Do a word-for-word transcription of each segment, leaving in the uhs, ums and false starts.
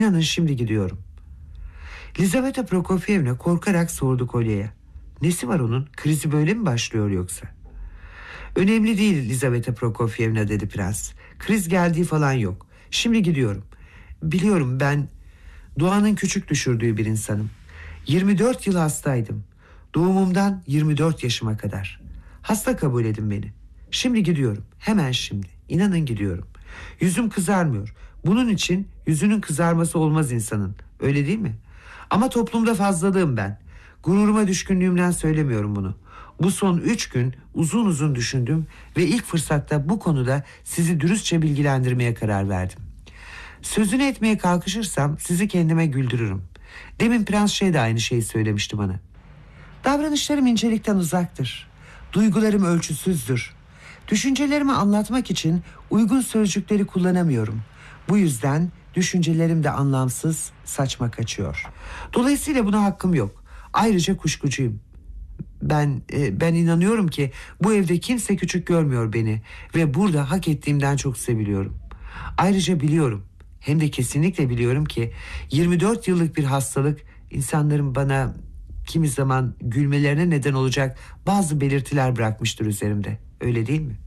İnanın şimdi gidiyorum. Lizaveta Prokofyevna korkarak sordu Kolya'ya. Nesi var onun? Krizi böyle mi başlıyor yoksa? Önemli değil Lizaveta Prokofyevna dedi prens. Kriz geldiği falan yok. Şimdi gidiyorum. Biliyorum ben doğanın küçük düşürdüğü bir insanım. yirmi dört yıl hastaydım. Doğumumdan yirmi dört yaşıma kadar. Hasta kabul edin beni. Şimdi gidiyorum. Hemen şimdi. İnanın gidiyorum. Yüzüm kızarmıyor. Bunun için yüzünün kızarması olmaz insanın. Öyle değil mi? Ama toplumda fazlalığım ben. Gururuma düşkünlüğümden söylemiyorum bunu. Bu son üç gün uzun uzun düşündüm ve ilk fırsatta bu konuda sizi dürüstçe bilgilendirmeye karar verdim. Sözünü etmeye kalkışırsam sizi kendime güldürürüm. Demin Prens Şey de aynı şeyi söylemişti bana. Davranışlarım incelikten uzaktır. Duygularım ölçüsüzdür. Düşüncelerimi anlatmak için uygun sözcükleri kullanamıyorum. Bu yüzden düşüncelerim de anlamsız, saçma kaçıyor. Dolayısıyla buna hakkım yok. Ayrıca kuşkucuyum. Ben e, ben inanıyorum ki bu evde kimse küçük görmüyor beni ve burada hak ettiğimden çok seviliyorum. Ayrıca biliyorum, hem de kesinlikle biliyorum ki yirmi dört yıllık bir hastalık insanların bana kimi zaman gülmelerine neden olacak bazı belirtiler bırakmıştır üzerimde. Öyle değil mi?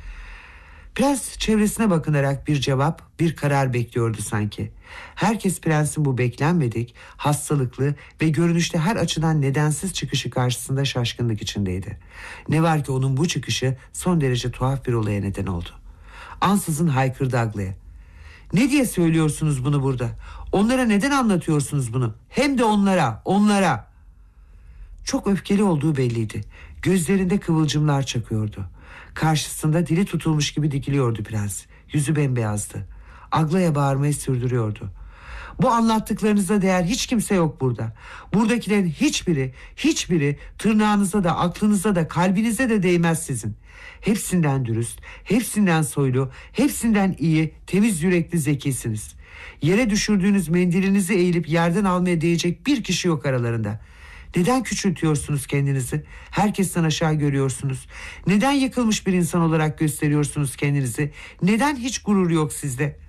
Prens çevresine bakınarak bir cevap, bir karar bekliyordu sanki. Herkes prensin bu beklenmedik, hastalıklı ve görünüşte her açıdan nedensiz çıkışı karşısında şaşkınlık içindeydi. Ne var ki onun bu çıkışı son derece tuhaf bir olaya neden oldu. Ansızın haykırdı Aglaya. Ne diye söylüyorsunuz bunu burada? Onlara neden anlatıyorsunuz bunu? Hem de onlara, onlara. Çok öfkeli olduğu belliydi. Gözlerinde kıvılcımlar çakıyordu. Karşısında dili tutulmuş gibi dikiliyordu prens. Yüzü bembeyazdı. Aglaya bağırmayı sürdürüyordu. Bu anlattıklarınıza değer hiç kimse yok burada. Buradakilerin hiçbiri, hiçbiri tırnağınıza da, aklınıza da, kalbinize de değmez sizin. Hepsinden dürüst, hepsinden soylu, hepsinden iyi, temiz yürekli zekisiniz. Yere düşürdüğünüz mendilinizi eğilip yerden almaya değecek bir kişi yok aralarında. Neden küçültüyorsunuz kendinizi? Herkesten aşağı görüyorsunuz. Neden yıkılmış bir insan olarak gösteriyorsunuz kendinizi? Neden hiç gurur yok sizde?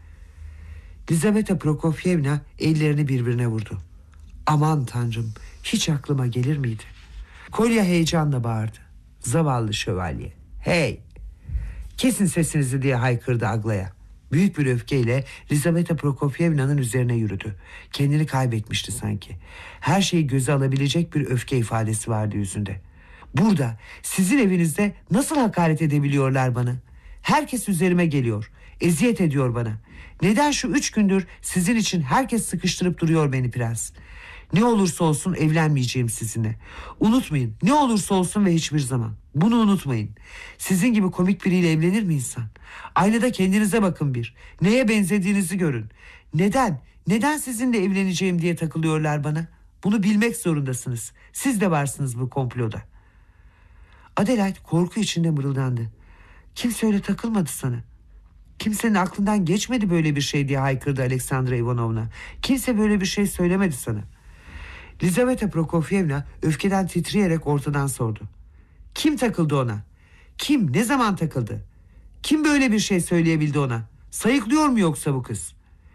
Lizaveta Prokofyevna ellerini birbirine vurdu. Aman tanrım, hiç aklıma gelir miydi? Kolya heyecanla bağırdı. Zavallı şövalye. Hey! Kesin sesinizi diye haykırdı Aglaya. Büyük bir öfkeyle Lizaveta Prokofyevna'nın üzerine yürüdü. Kendini kaybetmişti sanki. Her şeyi göze alabilecek bir öfke ifadesi vardı yüzünde. Burada, sizin evinizde nasıl hakaret edebiliyorlar bana? Herkes üzerime geliyor. Eziyet ediyor bana. Neden şu üç gündür sizin için herkes sıkıştırıp duruyor beni prens? Ne olursa olsun evlenmeyeceğim sizinle. Unutmayın, ne olursa olsun ve hiçbir zaman. Bunu unutmayın. Sizin gibi komik biriyle evlenir mi insan? Aynada kendinize bakın bir. Neye benzediğinizi görün. Neden? Neden sizinle evleneceğim diye takılıyorlar bana? Bunu bilmek zorundasınız. Siz de varsınız bu komploda. Adelaide korku içinde mırıldandı. Kimse öyle takılmadı sana. Kimsenin aklından geçmedi böyle bir şey diye haykırdı Aleksandra Ivanovna. Kimse böyle bir şey söylemedi sana. Lizaveta Prokofyevna öfkeden titreyerek ortadan sordu. Kim takıldı ona? Kim? Ne zaman takıldı? Kim böyle bir şey söyleyebildi ona? Sayıklıyor mu yoksa bu kız?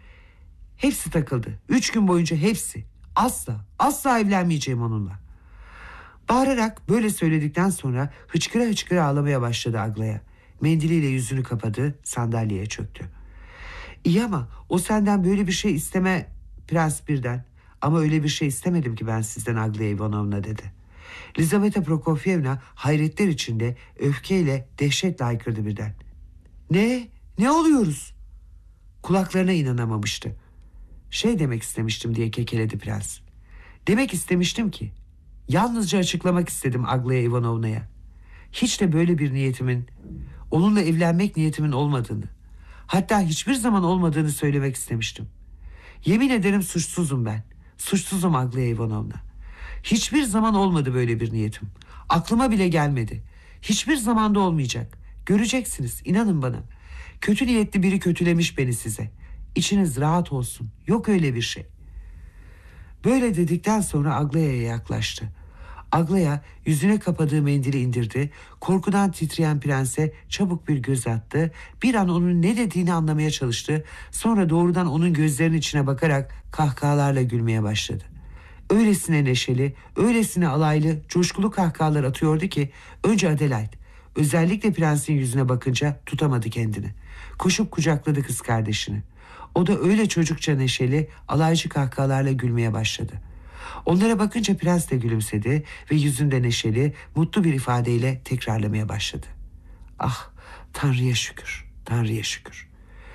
Hepsi takıldı. Üç gün boyunca hepsi. Asla, asla evlenmeyeceğim onunla. Bağırarak böyle söyledikten sonra hıçkıra hıçkıra ağlamaya başladı Aglaya. Mendiliyle yüzünü kapadı, sandalyeye çöktü. İyi ama o senden böyle bir şey isteme prens birden. Ama öyle bir şey istemedim ki ben sizden Aglaya Ivanovna dedi. Lizaveta Prokofyevna hayretler içinde öfkeyle dehşetle haykırdı birden. Ne? Ne oluyoruz? Kulaklarına inanamamıştı. Şey demek istemiştim diye kekeledi prens. Demek istemiştim ki yalnızca açıklamak istedim Aglaya Ivanovna'ya. Hiç de böyle bir niyetimin, onunla evlenmek niyetimin olmadığını, hatta hiçbir zaman olmadığını söylemek istemiştim. Yemin ederim suçsuzum ben. Suçsuzum Aglaya Ivanovna. Hiçbir zaman olmadı böyle bir niyetim. Aklıma bile gelmedi. Hiçbir zamanda olmayacak. Göreceksiniz, inanın bana. Kötü niyetli biri kötülemiş beni size. İçiniz rahat olsun. Yok öyle bir şey. Böyle dedikten sonra Aglaya'ya yaklaştı. Aglaya yüzüne kapadığı mendili indirdi. Korkudan titreyen prense çabuk bir göz attı. Bir an onun ne dediğini anlamaya çalıştı. Sonra doğrudan onun gözlerinin içine bakarak kahkahalarla gülmeye başladı. Öylesine neşeli, öylesine alaylı, coşkulu kahkahalar atıyordu ki önce Adelaide, özellikle prensin yüzüne bakınca tutamadı kendini. Koşup kucakladı kız kardeşini. O da öyle çocukça neşeli, alaycı kahkahalarla gülmeye başladı. Onlara bakınca prens de gülümsedi ve yüzünde neşeli, mutlu bir ifadeyle tekrarlamaya başladı. Ah, Tanrı'ya şükür, Tanrı'ya şükür.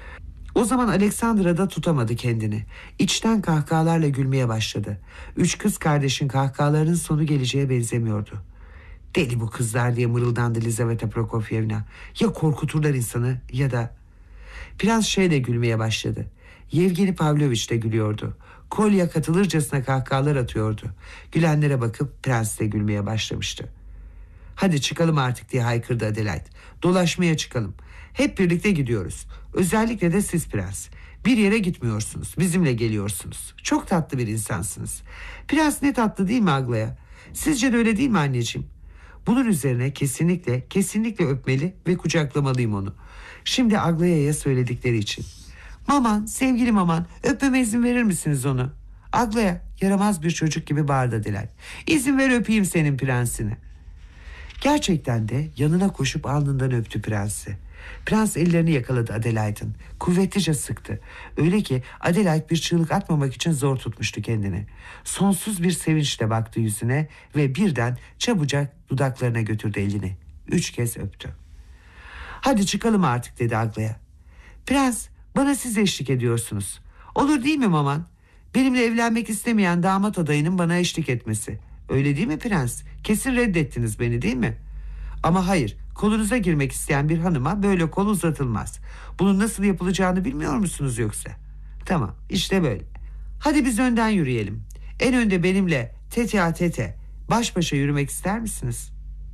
O zaman Alexandra da tutamadı kendini. İçten kahkahalarla gülmeye başladı. Üç kız kardeşin kahkahalarının sonu geleceğe benzemiyordu. Deli bu kızlar diye mırıldandı Lizaveta Prokofyevna. Ya korkuturlar insanı ya da... Prens şeyle gülmeye başladı. Yevgeni Pavlovich de gülüyordu. Kolya katılırcasına kahkahalar atıyordu. Gülenlere bakıp prens de gülmeye başlamıştı. Hadi çıkalım artık diye haykırdı Adelaide. Dolaşmaya çıkalım. Hep birlikte gidiyoruz. Özellikle de siz prens. Bir yere gitmiyorsunuz. Bizimle geliyorsunuz. Çok tatlı bir insansınız. Prens ne tatlı değil mi Aglaya? Sizce de öyle değil mi anneciğim? Bunun üzerine kesinlikle, kesinlikle öpmeli ve kucaklamalıyım onu. Şimdi Aglaya'ya söyledikleri için. Maman, sevgili maman, öpmeme izin verir misiniz onu? Aglaya yaramaz bir çocuk gibi bağırdı Adelaide. İzin ver öpeyim senin prensini. Gerçekten de yanına koşup alnından öptü prensi. Prens ellerini yakaladı Adelaide'ın. Kuvvetlice sıktı. Öyle ki Adelaide bir çığlık atmamak için zor tutmuştu kendini. Sonsuz bir sevinçle baktı yüzüne ve birden çabucak dudaklarına götürdü elini. Üç kez öptü. Hadi çıkalım artık dedi Aglaya. Prens, bana siz eşlik ediyorsunuz. Olur değil mi maman? Benimle evlenmek istemeyen damat adayının bana eşlik etmesi. Öyle değil mi prens? Kesin reddettiniz beni değil mi? Ama hayır, kolunuza girmek isteyen bir hanıma böyle kol uzatılmaz. Bunun nasıl yapılacağını bilmiyor musunuz yoksa? Tamam, işte böyle. Hadi biz önden yürüyelim. En önde benimle tete a tete, baş başa yürümek ister misiniz?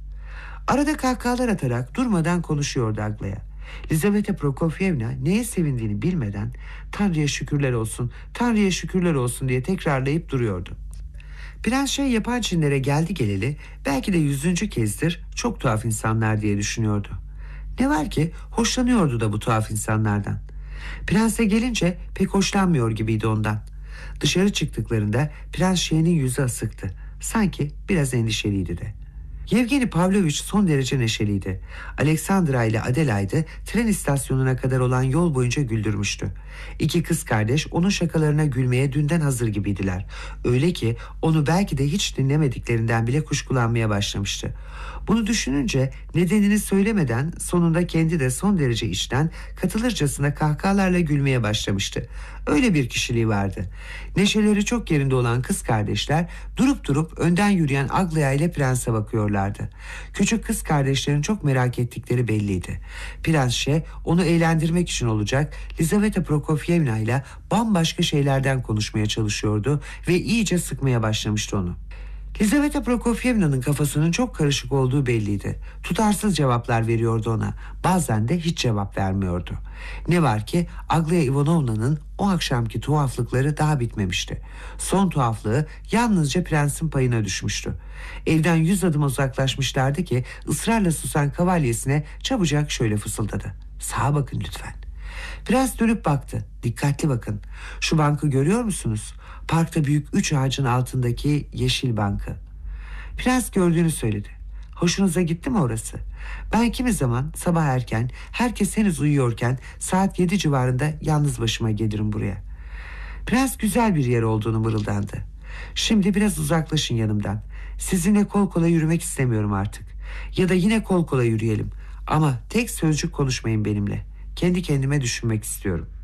Arada kahkahalar atarak durmadan konuşuyordu Aglaya. Lizaveta Prokofyevna neye sevindiğini bilmeden Tanrı'ya şükürler olsun, Tanrı'ya şükürler olsun diye tekrarlayıp duruyordu. Prens şey yapan Çinlere geldi geleli belki de yüzüncü kezdir çok tuhaf insanlar diye düşünüyordu. Ne var ki hoşlanıyordu da bu tuhaf insanlardan. Prens'e gelince pek hoşlanmıyor gibiydi ondan. Dışarı çıktıklarında Prens şeyinin yüzü asıktı. Sanki biraz endişeliydi de. Yevgeni Pavlovich son derece neşeliydi. Alexandra ile Adelaide'ı tren istasyonuna kadar olan yol boyunca güldürmüştü. İki kız kardeş onun şakalarına gülmeye dünden hazır gibiydiler. Öyle ki onu belki de hiç dinlemediklerinden bile kuşkulanmaya başlamıştı. Bunu düşününce nedenini söylemeden sonunda kendi de son derece içten katılırcasına kahkahalarla gülmeye başlamıştı. Öyle bir kişiliği vardı. Neşeleri çok yerinde olan kız kardeşler durup durup önden yürüyen Aglaya ile prense bakıyorlardı. Küçük kız kardeşlerin çok merak ettikleri belliydi. Prensçe onu eğlendirmek için olacak Lizaveta Prokofyevna ile bambaşka şeylerden konuşmaya çalışıyordu ve iyice sıkmaya başlamıştı onu. Lizaveta Prokofyevna'nın kafasının çok karışık olduğu belliydi. Tutarsız cevaplar veriyordu ona. Bazen de hiç cevap vermiyordu. Ne var ki Aglaya Ivanovna'nın o akşamki tuhaflıkları daha bitmemişti. Son tuhaflığı yalnızca prensin payına düşmüştü. Evden yüz adım uzaklaşmışlardı ki ısrarla susan kavalyesine çabucak şöyle fısıldadı. Sağa bakın lütfen. Prens dönüp baktı. Dikkatli bakın. Şu bankı görüyor musunuz? Parkta büyük üç ağacın altındaki yeşil bankı. Prens gördüğünü söyledi. Hoşunuza gitti mi orası? Ben kimi zaman sabah erken, herkes henüz uyuyorken saat yedi civarında yalnız başıma gelirim buraya. Prens güzel bir yer olduğunu mırıldandı. Şimdi biraz uzaklaşın yanımdan. Sizinle kol kola yürümek istemiyorum artık. Ya da yine kol kola yürüyelim. Ama tek sözcük konuşmayın benimle. Kendi kendime düşünmek istiyorum.